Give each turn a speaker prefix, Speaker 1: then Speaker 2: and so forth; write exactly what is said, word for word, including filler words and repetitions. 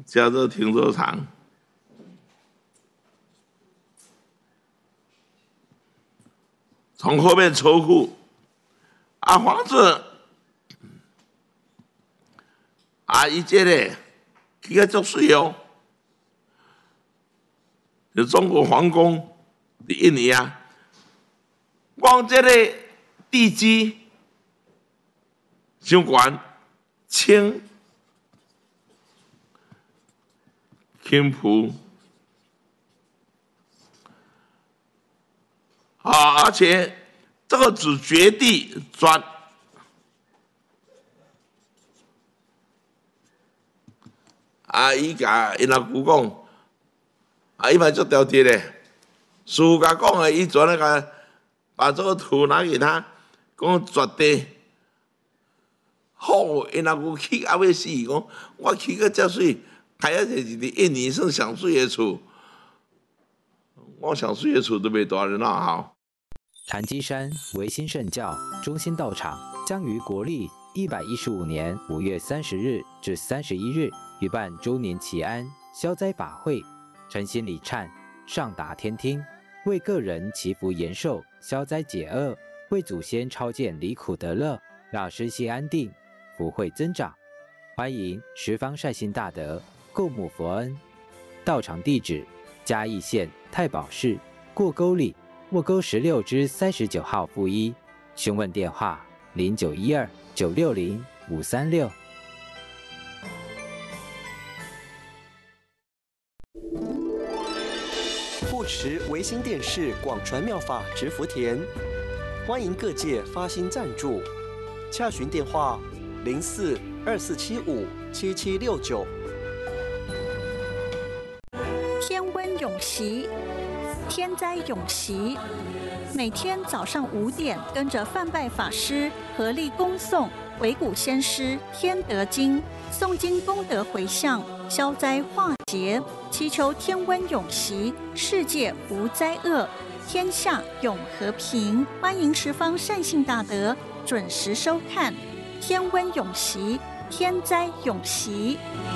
Speaker 1: 加热停车场。从后面抽库，啊，房子啊，伊这个起个足水哦，就中国皇宫的印尼啊，光这个地基相关清青浦。啊，而且这个只绝地砖，啊，伊甲因阿姑讲，啊，伊嘛足条铁的，师傅甲讲的，伊昨那个把这个图拿给他，讲绝地好，因阿姑去阿要死，讲我去个遮水，开啊就是伫印尼算上水的厝，我上水的厝都袂大人啊好。
Speaker 2: 潭基山维新圣教中心道场将于国历一百一十五年五月三十日至三十一日举办周年祈安消灾法会，诚心礼忏，上达天听，为个人祈福延寿、消灾解厄，为祖先超荐离苦得乐，让身心安定，福慧增长。欢迎十方善心大德共沐佛恩。道场地址：嘉义县太保市过沟里沃沟十六之三十九号负一，询问电话：零九一二九六零五三六。
Speaker 3: 护持维新电视广传妙法植福田，欢迎各界发心赞助，洽询电话：零四二四七五七七六九。
Speaker 4: 天温永息。天灾永息，每天早上五点，跟着范拜法师合力恭诵《维古先师天德经》，诵经功德回向，消灾化劫，祈求天温永息，世界无灾厄，天下永和平。欢迎十方善信大德准时收看《天温永息，天灾永息》。